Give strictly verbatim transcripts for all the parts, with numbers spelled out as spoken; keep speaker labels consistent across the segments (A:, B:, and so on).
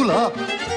A: Lula.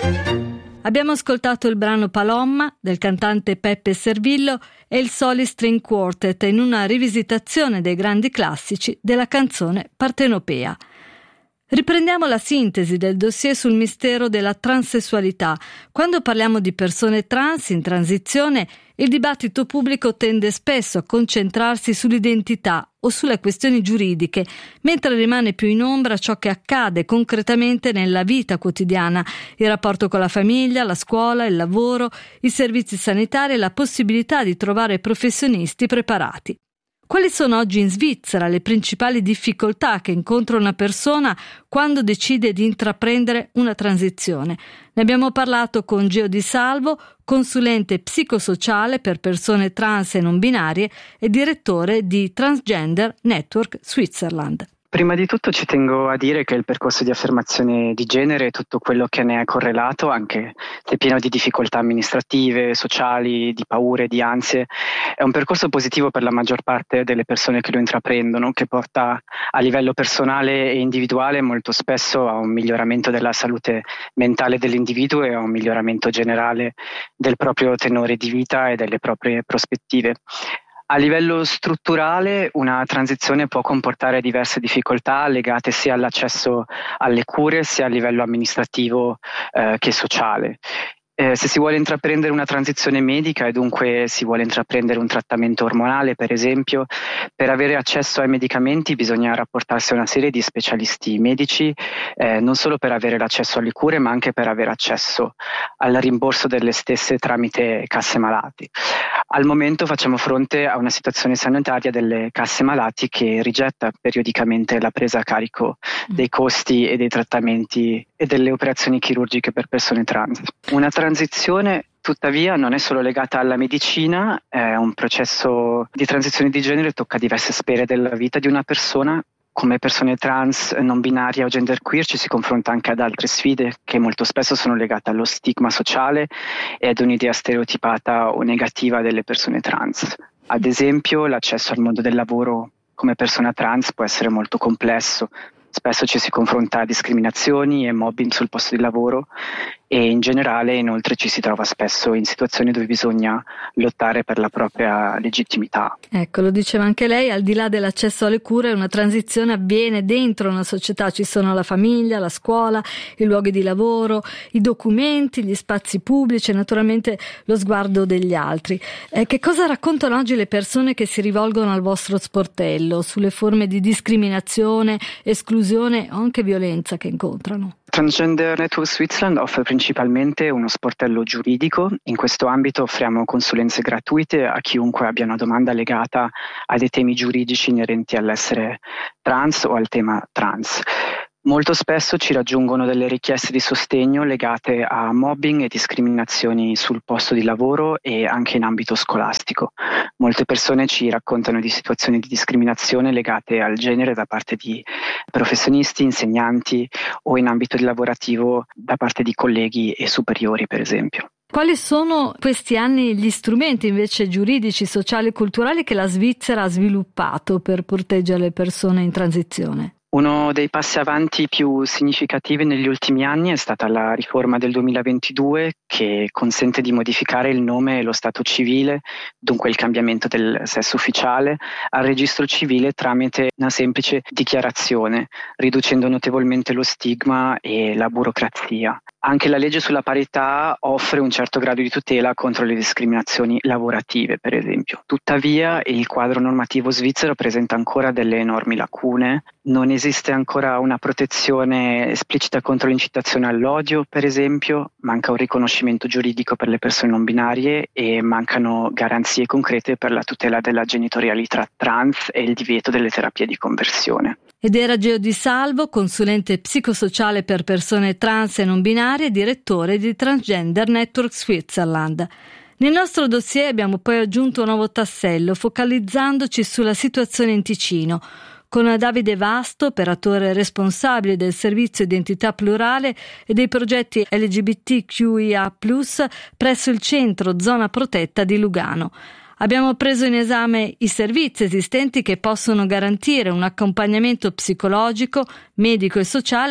B: Abbiamo ascoltato il brano Palomma del cantante Peppe Servillo e il Soli String Quartet in una rivisitazione dei grandi classici della canzone partenopea. Riprendiamo la sintesi del dossier sul mistero della transessualità. Quando parliamo di persone trans in transizione, il dibattito pubblico tende spesso a concentrarsi sull'identità o sulle questioni giuridiche, mentre rimane più in ombra ciò che accade concretamente nella vita quotidiana, il rapporto con la famiglia, la scuola, il lavoro, i servizi sanitari e la possibilità di trovare professionisti preparati. Quali sono oggi in Svizzera le principali difficoltà che incontra una persona quando decide di intraprendere una transizione? Ne abbiamo parlato con Geo Di Salvo, consulente psicosociale per persone trans e non binarie e direttore di Transgender Network Switzerland.
C: Prima di tutto ci tengo a dire che il percorso di affermazione di genere e tutto quello che ne è correlato, anche se pieno di difficoltà amministrative, sociali, di paure, di ansie, è un percorso positivo per la maggior parte delle persone che lo intraprendono, che porta a livello personale e individuale molto spesso a un miglioramento della salute mentale dell'individuo e a un miglioramento generale del proprio tenore di vita e delle proprie prospettive. A livello strutturale una transizione può comportare diverse difficoltà legate sia all'accesso alle cure sia a livello amministrativo eh, che sociale. Eh, se si vuole intraprendere una transizione medica e dunque si vuole intraprendere un trattamento ormonale, per esempio, per avere accesso ai medicamenti bisogna rapportarsi a una serie di specialisti medici, eh, non solo per avere l'accesso alle cure, ma anche per avere accesso al rimborso delle stesse tramite casse malati. Al momento facciamo fronte a una situazione sanitaria delle casse malati che rigetta periodicamente la presa a carico dei costi e dei trattamenti e delle operazioni chirurgiche per persone trans. Una transizione tuttavia non è solo legata alla medicina, è un processo di transizione di genere, tocca diverse sfere della vita di una persona. Come persone trans, non binarie o genderqueer ci si confronta anche ad altre sfide che molto spesso sono legate allo stigma sociale e ad un'idea stereotipata o negativa delle persone trans. Ad esempio, l'accesso al mondo del lavoro come persona trans può essere molto complesso. Spesso ci si confronta a discriminazioni e mobbing sul posto di lavoro e in generale inoltre ci si trova spesso in situazioni dove bisogna lottare per la propria legittimità.
B: Ecco, lo diceva anche lei, al di là dell'accesso alle cure una transizione avviene dentro una società, ci sono la famiglia, la scuola, i luoghi di lavoro, i documenti, gli spazi pubblici e naturalmente lo sguardo degli altri. Eh, che cosa raccontano oggi le persone che si rivolgono al vostro sportello sulle forme di discriminazione, esclusione o anche violenza che incontrano?
C: Transgender Network Switzerland offre principalmente uno sportello giuridico. In questo ambito offriamo consulenze gratuite a chiunque abbia una domanda legata a dei temi giuridici inerenti all'essere trans o al tema trans. Molto spesso ci raggiungono delle richieste di sostegno legate a mobbing e discriminazioni sul posto di lavoro e anche in ambito scolastico. Molte persone ci raccontano di situazioni di discriminazione legate al genere da parte di professionisti, insegnanti o in ambito lavorativo da parte di colleghi e superiori, per esempio.
B: Quali sono questi anni gli strumenti invece giuridici, sociali e culturali che la Svizzera ha sviluppato per proteggere le persone in transizione?
C: Uno dei passi avanti più significativi negli ultimi anni è stata la riforma del duemilaventidue che consente di modificare il nome e lo stato civile, dunque il cambiamento del sesso ufficiale, al registro civile tramite una semplice dichiarazione, riducendo notevolmente lo stigma e la burocrazia. Anche la legge sulla parità offre un certo grado di tutela contro le discriminazioni lavorative, per esempio. Tuttavia, il quadro normativo svizzero presenta ancora delle enormi lacune. Non esiste ancora una protezione esplicita contro l'incitazione all'odio, per esempio, manca un riconoscimento giuridico per le persone non binarie e mancano garanzie concrete per la tutela della genitorialità trans e il divieto delle terapie di conversione.
B: Ed era Geo Di Salvo, consulente psicosociale per persone trans e non binarie e direttore di Transgender Network Switzerland. Nel nostro dossier abbiamo poi aggiunto un nuovo tassello, focalizzandoci sulla situazione in Ticino, con Davide Vasto, operatore responsabile del servizio Identità Plurale e dei progetti L G B T Q I A plus, presso il centro Zona Protetta di Lugano. Abbiamo preso in esame i servizi esistenti che possono garantire un accompagnamento psicologico, medico e sociale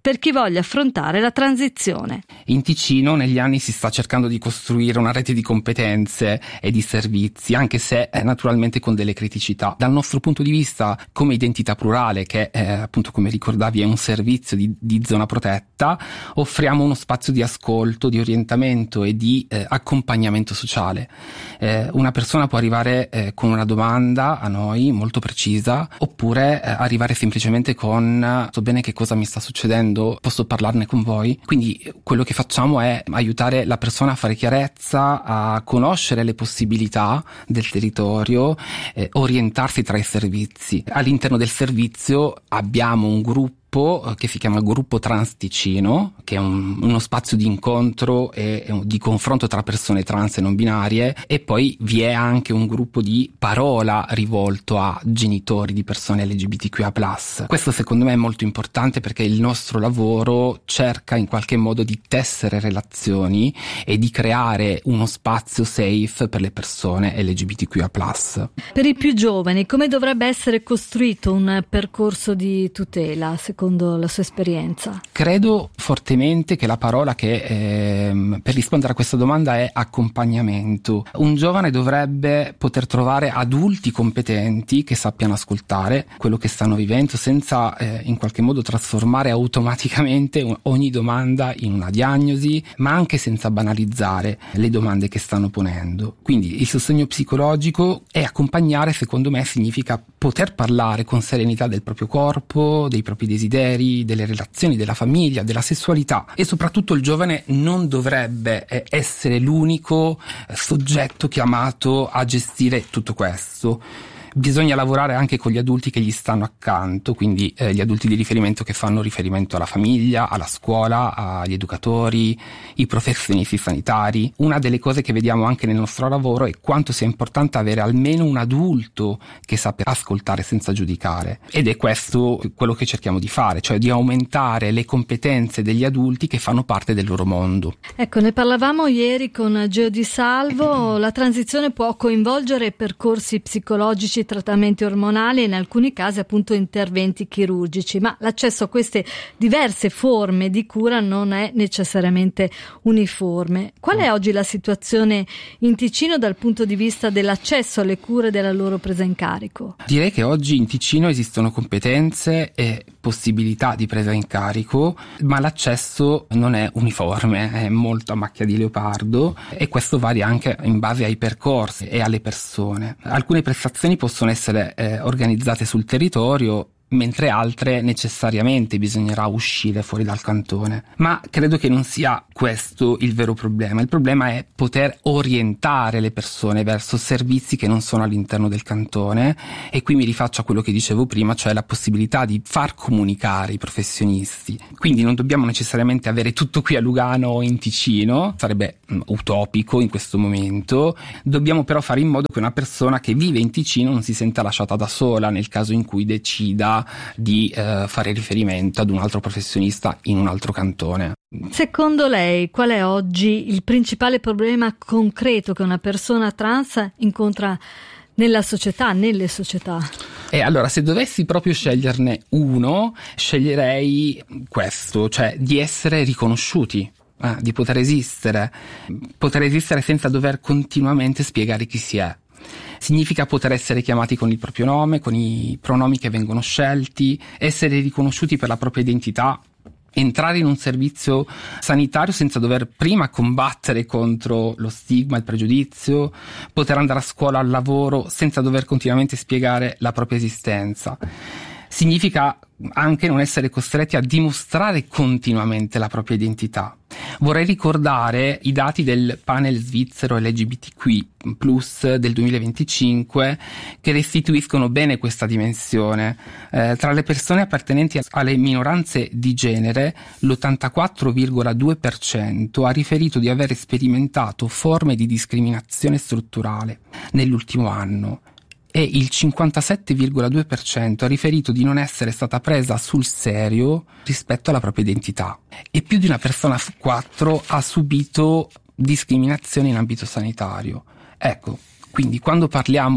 B: per chi voglia affrontare la transizione.
A: In Ticino negli anni si sta cercando di costruire una rete di competenze e di servizi, anche se eh, naturalmente con delle criticità. Dal nostro punto di vista, come Identità Plurale, che eh, appunto come ricordavi è un servizio di, di zona protetta, offriamo uno spazio di ascolto, di orientamento e di eh, accompagnamento sociale. Eh, una persona può arrivare eh, con una domanda a noi molto precisa, oppure eh, arrivare semplicemente con so bene che cosa mi sta succedendo, posso parlarne con voi? Quindi quello che facciamo è aiutare la persona a fare chiarezza, a conoscere le possibilità del territorio, eh, orientarsi tra i servizi. All'interno del servizio abbiamo un gruppo che si chiama Gruppo Trans Ticino, che è un, uno spazio di incontro e, e di confronto tra persone trans e non binarie, e poi vi è anche un gruppo di parola rivolto a genitori di persone L G B T Q I A plus. Questo secondo me è molto importante perché il nostro lavoro cerca in qualche modo di tessere relazioni e di creare uno spazio safe per le persone L G B T Q I A plus.
B: Per i più giovani, come dovrebbe essere costruito un percorso di tutela, secondo la sua esperienza?
A: Credo fortemente che la parola che eh, per rispondere a questa domanda è accompagnamento. Un giovane dovrebbe poter trovare adulti competenti che sappiano ascoltare quello che stanno vivendo senza eh, in qualche modo trasformare automaticamente ogni domanda in una diagnosi, ma anche senza banalizzare le domande che stanno ponendo. Quindi il sostegno psicologico e accompagnare, secondo me, significa poter parlare con serenità del proprio corpo, dei propri desideri, delle relazioni, della famiglia, della sessualità, e soprattutto il giovane non dovrebbe essere l'unico soggetto chiamato a gestire tutto questo. Bisogna lavorare anche con gli adulti che gli stanno accanto, quindi eh, gli adulti di riferimento che fanno riferimento alla famiglia, alla scuola, agli educatori, i professionisti sanitari. Una delle cose che vediamo anche nel nostro lavoro è quanto sia importante avere almeno un adulto che sappia ascoltare senza giudicare, ed è questo quello che cerchiamo di fare, cioè di aumentare le competenze degli adulti che fanno parte del loro mondo.
B: Ecco, ne parlavamo ieri con Geo Di Salvo. La transizione può coinvolgere percorsi psicologici, trattamenti ormonali e in alcuni casi appunto interventi chirurgici, ma l'accesso a queste diverse forme di cura non è necessariamente uniforme. Qual è oggi la situazione in Ticino dal punto di vista dell'accesso alle cure e della loro presa in carico?
A: Direi che oggi in Ticino esistono competenze e possibilità di presa in carico, ma l'accesso non è uniforme, è molto a macchia di leopardo, e questo varia anche in base ai percorsi e alle persone. Alcune prestazioni possono essere eh, organizzate sul territorio, mentre altre necessariamente bisognerà uscire fuori dal cantone. Ma credo che non sia questo il vero problema. Il problema è poter orientare le persone verso servizi che non sono all'interno del cantone, e qui mi rifaccio a quello che dicevo prima, cioè la possibilità di far comunicare i professionisti. Quindi non dobbiamo necessariamente avere tutto qui a Lugano o in Ticino, sarebbe mh, utopico in questo momento. Dobbiamo però fare in modo che una persona che vive in Ticino non si senta lasciata da sola nel caso in cui decida di eh, fare riferimento ad un altro professionista in un altro cantone.
B: Secondo lei, qual è oggi il principale problema concreto che una persona trans incontra nella società, nelle società?
A: E allora, se dovessi proprio sceglierne uno, sceglierei questo, cioè di essere riconosciuti. Eh, di poter esistere, poter esistere senza dover continuamente spiegare chi si è. Significa poter essere chiamati con il proprio nome, con i pronomi che vengono scelti, essere riconosciuti per la propria identità, entrare in un servizio sanitario senza dover prima combattere contro lo stigma, il pregiudizio, poter andare a scuola, al lavoro senza dover continuamente spiegare la propria esistenza. Significa anche non essere costretti a dimostrare continuamente la propria identità. Vorrei ricordare i dati del panel svizzero L G B T Q I plus del duemilaventicinque, che restituiscono bene questa dimensione. Eh, tra le persone appartenenti alle minoranze di genere, l'ottantaquattro virgola due per cento ha riferito di aver sperimentato forme di discriminazione strutturale nell'ultimo anno, e il cinquantasette virgola due per cento ha riferito di non essere stata presa sul serio rispetto alla propria identità, e più di una persona su quattro ha subito discriminazione in ambito sanitario. Ecco, quindi quando parliamo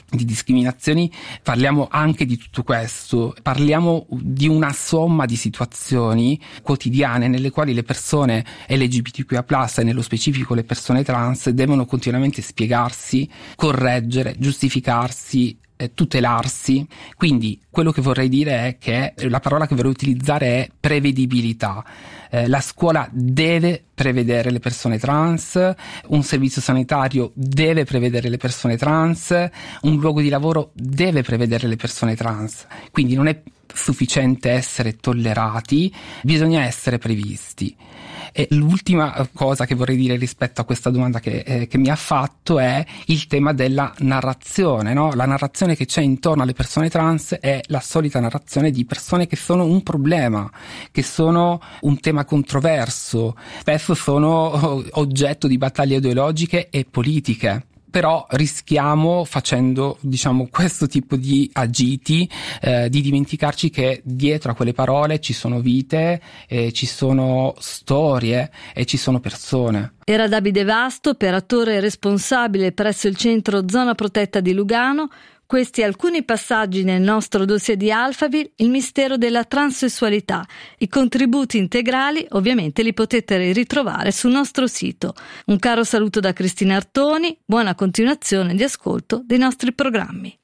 A: di discriminazioni, parliamo anche di tutto questo, parliamo di una somma di situazioni quotidiane nelle quali le persone L G B T Q I A plus, e nello specifico le persone trans, devono continuamente spiegarsi, correggere, giustificarsi, eh, tutelarsi. Quindi quello che vorrei dire è che la parola che vorrei utilizzare è prevedibilità. Eh, la scuola deve prevedere le persone trans, un servizio sanitario deve prevedere le persone trans, un luogo di lavoro deve prevedere le persone trans. Quindi non è sufficiente essere tollerati, bisogna essere previsti. E l'ultima cosa che vorrei dire rispetto a questa domanda che, eh, che mi ha fatto è il tema della narrazione, no? La narrazione che c'è intorno alle persone trans è la solita narrazione di persone che sono un problema, che sono un tema controverso, spesso sono oggetto di battaglie ideologiche e politiche. Però rischiamo, facendo diciamo questo tipo di agiti, eh, di dimenticarci che dietro a quelle parole ci sono vite, eh, ci sono storie e ci sono persone.
B: Era Davide Vasto, operatore responsabile presso il centro Zona Protetta di Lugano. Questi alcuni passaggi nel nostro dossier di Alphaville, il mistero della transessualità. I contributi integrali ovviamente li potete ritrovare sul nostro sito. Un caro saluto da Cristina Artoni, buona continuazione di ascolto dei nostri programmi.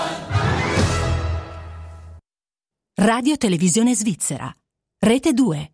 D: Radio Televisione Svizzera, Rete due.